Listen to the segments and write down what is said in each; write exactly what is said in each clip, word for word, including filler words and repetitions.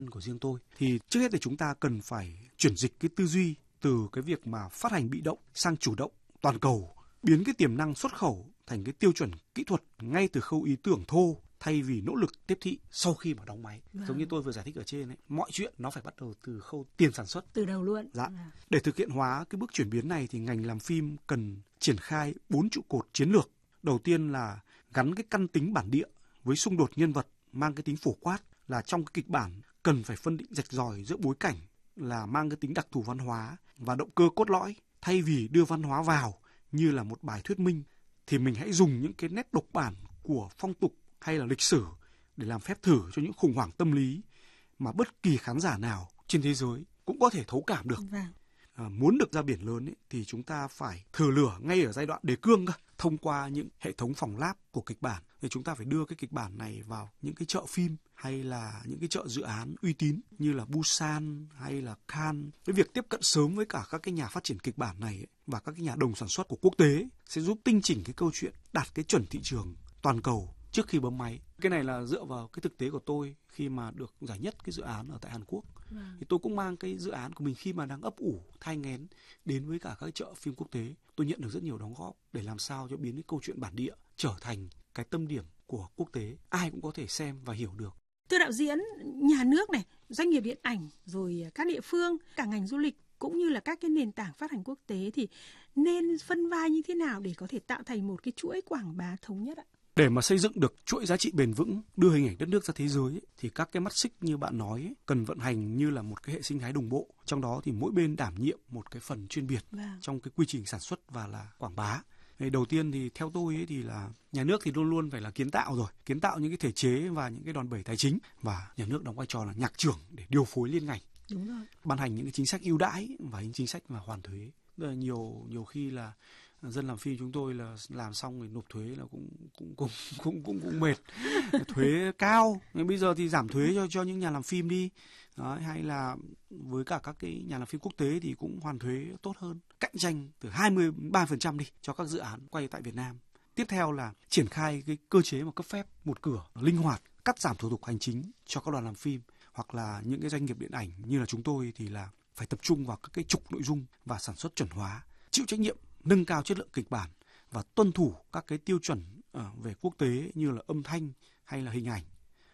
của riêng tôi. Thì trước hết thì chúng ta cần phải chuyển dịch cái tư duy từ cái việc mà phát hành bị động sang chủ động toàn cầu, biến cái tiềm năng xuất khẩu thành cái tiêu chuẩn kỹ thuật ngay từ khâu ý tưởng thô, thay vì nỗ lực tiếp thị sau khi mà đóng máy. Vâng. Giống như tôi vừa giải thích ở trên ấy, mọi chuyện nó phải bắt đầu từ khâu tiền sản xuất. Từ đầu luôn. Dạ. Vâng. Để thực hiện hóa cái bước chuyển biến này thì ngành làm phim cần triển khai bốn trụ cột chiến lược. Đầu tiên là gắn cái căn tính bản địa với xung đột nhân vật mang cái tính phổ quát, là trong cái kịch bản cần phải phân định rạch ròi giữa bối cảnh là mang cái tính đặc thù văn hóa và động cơ cốt lõi. Thay vì đưa văn hóa vào như là một bài thuyết minh thì mình hãy dùng những cái nét độc bản của phong tục hay là lịch sử để làm phép thử cho những khủng hoảng tâm lý mà bất kỳ khán giả nào trên thế giới cũng có thể thấu cảm được. Vâng. À, muốn được ra biển lớn ấy, thì chúng ta phải thử lửa ngay ở giai đoạn đề cương cơ, thông qua những hệ thống phòng lab của kịch bản. Thì chúng ta phải đưa cái kịch bản này vào những cái chợ phim hay là những cái chợ dự án uy tín như là Busan hay là Cannes. Cái việc tiếp cận sớm với cả các cái nhà phát triển kịch bản này ấy, và các cái nhà đồng sản xuất của quốc tế sẽ giúp tinh chỉnh cái câu chuyện đạt cái chuẩn thị trường toàn cầu trước khi bấm máy. Cái này là dựa vào cái thực tế của tôi khi mà được giải nhất cái dự án ở tại Hàn Quốc. Vâng. Thì tôi cũng mang cái dự án của mình khi mà đang ấp ủ, thai nghén đến với cả các chợ phim quốc tế. Tôi nhận được rất nhiều đóng góp để làm sao cho biến cái câu chuyện bản địa trở thành cái tâm điểm của quốc tế. Ai cũng có thể xem và hiểu được. Thưa đạo diễn, nhà nước này, doanh nghiệp điện ảnh, rồi các địa phương, cả ngành du lịch cũng như là các cái nền tảng phát hành quốc tế thì nên phân vai như thế nào để có thể tạo thành một cái chuỗi quảng bá thống nhất ạ? Để mà xây dựng được chuỗi giá trị bền vững, đưa hình ảnh đất nước ra thế giới ấy, thì các cái mắt xích như bạn nói ấy, cần vận hành như là một cái hệ sinh thái đồng bộ. Trong đó thì mỗi bên đảm nhiệm một cái phần chuyên biệt vâng. trong cái quy trình sản xuất và là quảng bá. Thì đầu tiên thì theo tôi ấy thì là nhà nước thì luôn luôn phải là kiến tạo rồi, kiến tạo những cái thể chế và những cái đòn bẩy tài chính, và nhà nước đóng vai trò là nhạc trưởng để điều phối liên ngành. Đúng rồi. Ban hành những cái chính sách ưu đãi và những chính sách mà hoàn thuế. Là nhiều nhiều khi là dân làm phim chúng tôi là làm xong rồi nộp thuế là cũng cũng cũng cũng cũng, cũng mệt. Thuế cao, nhưng bây giờ thì giảm thuế cho cho những nhà làm phim đi. Đó, hay là với cả các cái nhà làm phim quốc tế thì cũng hoàn thuế tốt hơn, cạnh tranh từ hai mươi đến ba mươi phần trăm đi cho các dự án quay tại Việt Nam. Tiếp theo là triển khai cái cơ chế mà cấp phép một cửa linh hoạt, cắt giảm thủ tục hành chính cho các đoàn làm phim, hoặc là những cái doanh nghiệp điện ảnh như là chúng tôi thì là phải tập trung vào các cái trục nội dung và sản xuất chuẩn hóa, chịu trách nhiệm nâng cao chất lượng kịch bản và tuân thủ các cái tiêu chuẩn về quốc tế như là âm thanh hay là hình ảnh,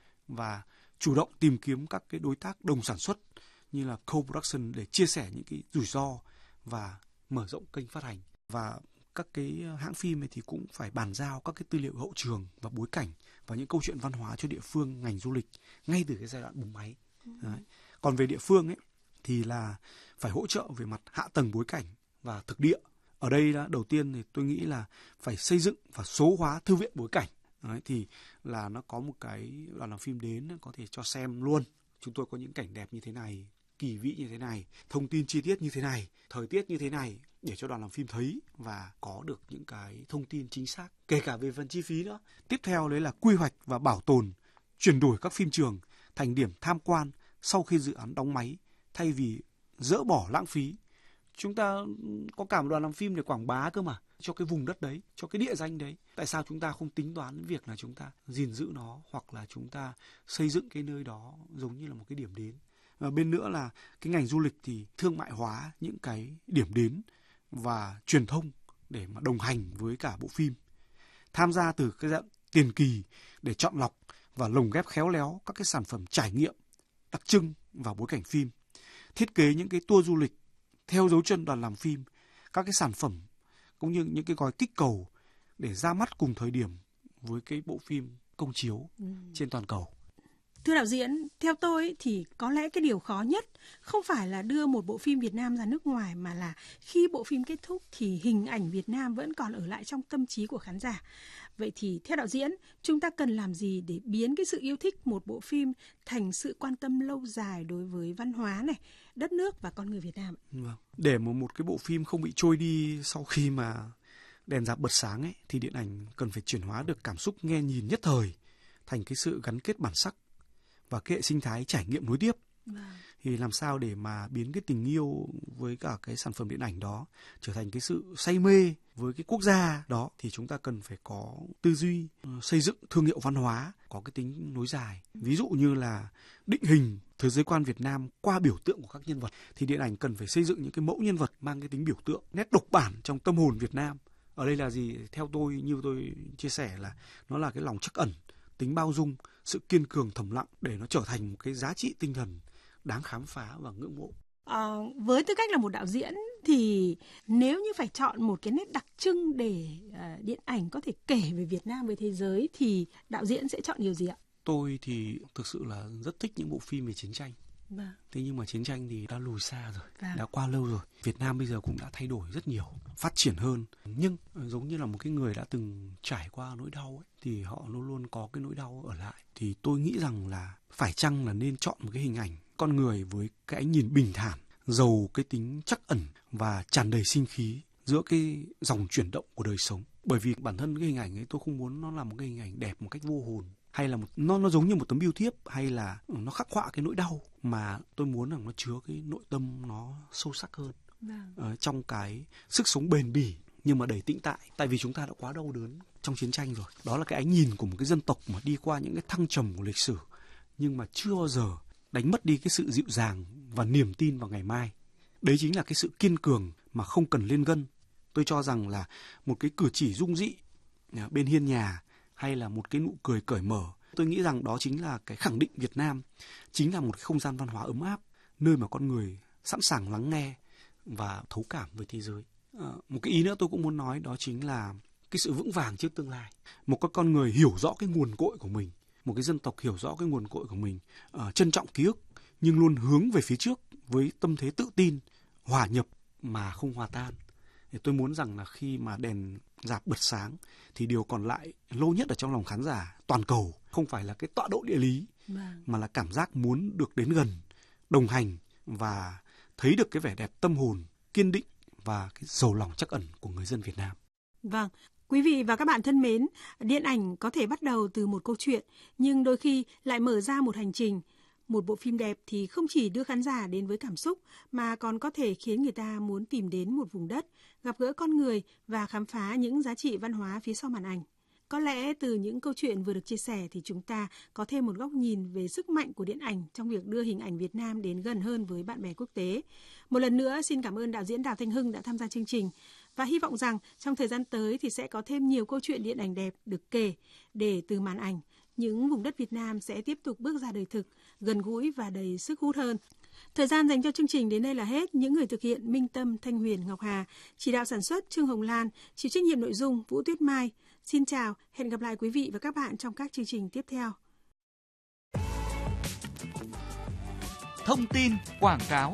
và chủ động tìm kiếm các cái đối tác đồng sản xuất như là co-production để chia sẻ những cái rủi ro và mở rộng kênh phát hành. Và các cái hãng phim ấy thì cũng phải bàn giao các cái tư liệu hậu trường và bối cảnh và những câu chuyện văn hóa cho địa phương, ngành du lịch ngay từ cái giai đoạn bùng máy. Đấy. Còn về địa phương ấy thì là phải hỗ trợ về mặt hạ tầng bối cảnh và thực địa. Ở đây là đầu tiên thì tôi nghĩ là phải xây dựng và số hóa thư viện bối cảnh. Đấy, thì là nó có một cái đoàn làm phim đến có thể cho xem luôn. Chúng tôi có những cảnh đẹp như thế này, kỳ vĩ như thế này, thông tin chi tiết như thế này, thời tiết như thế này, để cho đoàn làm phim thấy và có được những cái thông tin chính xác, kể cả về phần chi phí nữa. Tiếp theo đấy là quy hoạch và bảo tồn, chuyển đổi các phim trường thành điểm tham quan sau khi dự án đóng máy, thay vì dỡ bỏ lãng phí. Chúng ta có cả một đoàn làm phim để quảng bá cơ mà, cho cái vùng đất đấy, cho cái địa danh đấy. Tại sao chúng ta không tính toán việc là chúng ta gìn giữ nó, hoặc là chúng ta xây dựng cái nơi đó giống như là một cái điểm đến. Và bên nữa là cái ngành du lịch thì thương mại hóa những cái điểm đến và truyền thông để mà đồng hành với cả bộ phim. Tham gia từ cái dạng tiền kỳ để chọn lọc và lồng ghép khéo léo các cái sản phẩm trải nghiệm đặc trưng vào bối cảnh phim. Thiết kế những cái tour du lịch theo dấu chân đoàn làm phim, các cái sản phẩm cũng như những cái gói kích cầu để ra mắt cùng thời điểm với cái bộ phim công chiếu ừ. trên toàn cầu. Thưa đạo diễn, theo tôi thì có lẽ cái điều khó nhất không phải là đưa một bộ phim Việt Nam ra nước ngoài, mà là khi bộ phim kết thúc thì hình ảnh Việt Nam vẫn còn ở lại trong tâm trí của khán giả. Vậy thì theo đạo diễn, chúng ta cần làm gì để biến cái sự yêu thích một bộ phim thành sự quan tâm lâu dài đối với văn hóa này, đất nước và con người Việt Nam? Vâng. Để mà một cái bộ phim không bị trôi đi sau khi mà đèn rạp bật sáng ấy, thì điện ảnh cần phải chuyển hóa được cảm xúc nghe nhìn nhất thời thành cái sự gắn kết bản sắc và cái hệ sinh thái trải nghiệm nối tiếp. Wow. Thì làm sao để mà biến cái tình yêu với cả cái sản phẩm điện ảnh đó trở thành cái sự say mê với cái quốc gia đó, thì chúng ta cần phải có tư duy xây dựng thương hiệu văn hóa có cái tính nối dài. Ví dụ như là định hình thế giới quan Việt Nam qua biểu tượng của các nhân vật, thì điện ảnh cần phải xây dựng những cái mẫu nhân vật mang cái tính biểu tượng, nét độc bản trong tâm hồn Việt Nam. Ở đây là gì? Theo tôi, như tôi chia sẻ, là nó là cái lòng trắc ẩn, tính bao dung, sự kiên cường thầm lặng để nó trở thành một cái giá trị tinh thần đáng khám phá và ngưỡng mộ. À, với tư cách là một đạo diễn thì nếu như phải chọn một cái nét đặc trưng để uh, điện ảnh có thể kể về Việt Nam với thế giới thì đạo diễn sẽ chọn điều gì ạ? Tôi thì thực sự là rất thích những bộ phim về chiến tranh. Vâng. Thế nhưng mà chiến tranh thì đã lùi xa rồi, vâng. đã qua lâu rồi. Việt Nam bây giờ cũng đã thay đổi rất nhiều, phát triển hơn. Nhưng giống như là một cái người đã từng trải qua nỗi đau ấy, thì họ luôn luôn có cái nỗi đau ở lại. Thì tôi nghĩ rằng là phải chăng là nên chọn một cái hình ảnh con người với cái ánh nhìn bình thản, giàu cái tính trắc ẩn và tràn đầy sinh khí giữa cái dòng chuyển động của đời sống. Bởi vì bản thân cái hình ảnh ấy tôi không muốn nó là một cái hình ảnh đẹp một cách vô hồn, hay là một, nó nó giống như một tấm bưu thiếp, hay là nó khắc họa cái nỗi đau, mà tôi muốn rằng nó chứa cái nội tâm nó sâu sắc hơn. Vâng. Ờ, trong cái sức sống bền bỉ nhưng mà đầy tĩnh tại. Tại vì chúng ta đã quá đau đớn trong chiến tranh rồi. Đó là cái ánh nhìn của một cái dân tộc mà đi qua những cái thăng trầm của lịch sử, nhưng mà chưa bao giờ đánh mất đi cái sự dịu dàng và niềm tin vào ngày mai. Đấy chính là cái sự kiên cường mà không cần lên gân. Tôi cho rằng là một cái cử chỉ dung dị bên hiên nhà, hay là một cái nụ cười cởi mở, tôi nghĩ rằng đó chính là cái khẳng định Việt Nam chính là một cái không gian văn hóa ấm áp, nơi mà con người sẵn sàng lắng nghe và thấu cảm với thế giới. À, một cái ý nữa tôi cũng muốn nói, đó chính là cái sự vững vàng trước tương lai. Một cái con người hiểu rõ cái nguồn cội của mình, một cái dân tộc hiểu rõ cái nguồn cội của mình, uh, trân trọng ký ức nhưng luôn hướng về phía trước với tâm thế tự tin, hòa nhập mà không hòa tan. Thì tôi muốn rằng là khi mà đèn rạp bật sáng thì điều còn lại lâu nhất ở trong lòng khán giả toàn cầu không phải là cái tọa độ địa lý, vâng. mà là cảm giác muốn được đến gần, đồng hành và thấy được cái vẻ đẹp tâm hồn, kiên định và cái giàu lòng trắc ẩn của người dân Việt Nam. Vâng. Quý vị và các bạn thân mến, điện ảnh có thể bắt đầu từ một câu chuyện, nhưng đôi khi lại mở ra một hành trình. Một bộ phim đẹp thì không chỉ đưa khán giả đến với cảm xúc, mà còn có thể khiến người ta muốn tìm đến một vùng đất, gặp gỡ con người và khám phá những giá trị văn hóa phía sau màn ảnh. Có lẽ từ những câu chuyện vừa được chia sẻ thì chúng ta có thêm một góc nhìn về sức mạnh của điện ảnh trong việc đưa hình ảnh Việt Nam đến gần hơn với bạn bè quốc tế. Một lần nữa xin cảm ơn đạo diễn Đào Thanh Hưng đã tham gia chương trình và hy vọng rằng trong thời gian tới thì sẽ có thêm nhiều câu chuyện điện ảnh đẹp được kể để từ màn ảnh, những vùng đất Việt Nam sẽ tiếp tục bước ra đời thực, gần gũi và đầy sức hút hơn. Thời gian dành cho chương trình đến đây là hết. Những người thực hiện Minh Tâm, Thanh Huyền, Ngọc Hà, chỉ đạo sản xuất Trương Hồng Lan, chịu trách nhiệm nội dung Vũ Tuyết Mai. Xin chào, hẹn gặp lại quý vị và các bạn trong các chương trình tiếp theo. Thông tin quảng cáo.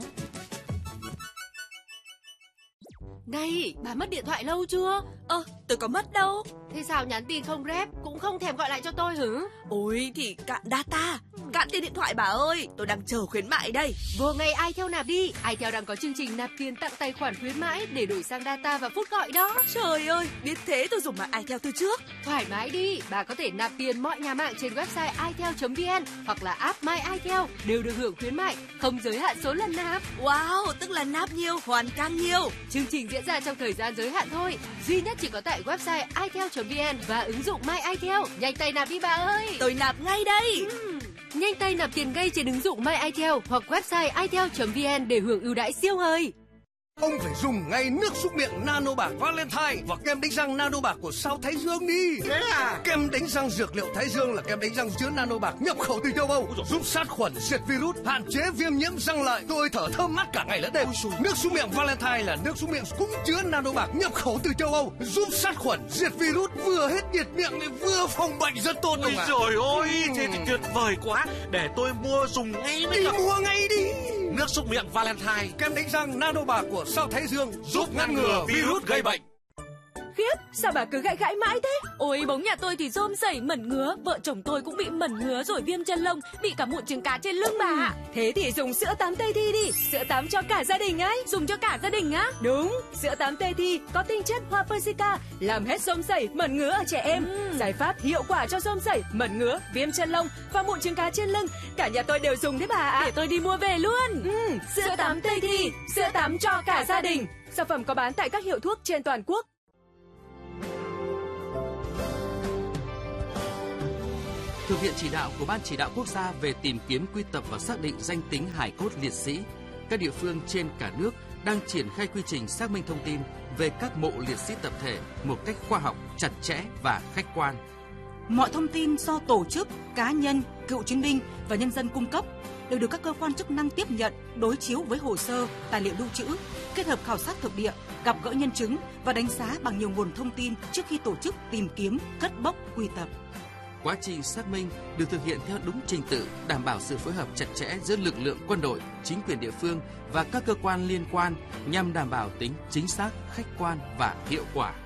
Này, bà mất điện thoại lâu chưa? Ơ, tôi có mất đâu. Thế sao nhắn tin không rep, cũng không thèm gọi lại cho tôi hử? Ôi thì cạn data, cạn tiền điện thoại bà ơi, tôi đang chờ khuyến mại đây. Vừa ngày iTel nạp đi, iTel đang có chương trình nạp tiền tặng tài khoản khuyến mãi để đổi sang data và phút gọi đó. Trời ơi, biết thế tôi dùng mạng iTel từ trước. Thoải mái đi, bà có thể nạp tiền mọi nhà mạng trên website itel chấm vn hoặc là app My iTel đều được hưởng khuyến mại, không giới hạn số lần nạp. Wow, tức là nạp nhiều, hoàn càng nhiều. Chương trình diễn ra trong thời gian giới hạn thôi, duy nhất chỉ có tại website itel chấm vn và ứng dụng My iTel. Nhanh tay nạp đi bà ơi. Tôi nạp ngay đây. Uhm. Nhanh tay nạp tiền ngay trên ứng dụng My iTel hoặc website itel chấm vn để hưởng ưu đãi siêu hời. Ông phải dùng ngay nước súc miệng Nano Bạc Valentine và kem đánh răng Nano Bạc của Sao Thái Dương đi. Thế à? Kem đánh răng dược liệu Thái Dương là kem đánh răng chứa Nano Bạc nhập khẩu từ châu Âu, giúp sát khuẩn, diệt virus, hạn chế viêm nhiễm răng lợi. Tôi thở thơm mát cả ngày lẫn đêm. Nước súc miệng Valentine là nước súc miệng cũng chứa Nano Bạc nhập khẩu từ châu Âu, giúp sát khuẩn, diệt virus, vừa hết nhiệt miệng lại vừa phòng bệnh, rất tốt. Ôi trời ơi, thế thì tuyệt vời quá. Để tôi mua dùng ngay mới đi được. Mua ngay đi. Nước súc miệng Valentine, kem đánh răng Nano Bạc của Sao Thái Dương, giúp ngăn ngừa virus gây bệnh. Khiếp, sao bà cứ gãi gãi mãi thế? Ôi, bóng nhà tôi thì rôm rẩy mẩn ngứa, vợ chồng tôi cũng bị mẩn ngứa rồi viêm chân lông, bị cả mụn trứng cá trên lưng bà ạ. Thế thì dùng sữa tắm Tây Thi đi, sữa tắm cho cả gia đình ấy. Dùng cho cả gia đình á? Đúng, sữa tắm Tây Thi có tinh chất hoa persica, làm hết rôm rẩy, mẩn ngứa ở trẻ em. Ừ. Giải pháp hiệu quả cho rôm rẩy, mẩn ngứa, viêm chân lông và mụn trứng cá trên lưng. Cả nhà tôi đều dùng đấy bà ạ. Để tôi đi mua về luôn. Ừ, sữa tắm Tây Thi, sữa tắm cho cả gia đình. Sản phẩm có bán tại các hiệu thuốc trên toàn quốc. thực hiện chỉ đạo của Ban Chỉ đạo Quốc gia về tìm kiếm, quy tập và xác định danh tính hài cốt liệt sĩ, các địa phương trên cả nước đang triển khai quy trình xác minh thông tin về các mộ liệt sĩ tập thể một cách khoa học, chặt chẽ và khách quan. Mọi thông tin do tổ chức, cá nhân, cựu chiến binh và nhân dân cung cấp đều được các cơ quan chức năng tiếp nhận, đối chiếu với hồ sơ, tài liệu lưu trữ, kết hợp khảo sát thực địa, gặp gỡ nhân chứng và đánh giá bằng nhiều nguồn thông tin trước khi tổ chức tìm kiếm, cất bốc, quy tập. Quá trình xác minh được thực hiện theo đúng trình tự, đảm bảo sự phối hợp chặt chẽ giữa lực lượng quân đội, chính quyền địa phương và các cơ quan liên quan nhằm đảm bảo tính chính xác, khách quan và hiệu quả.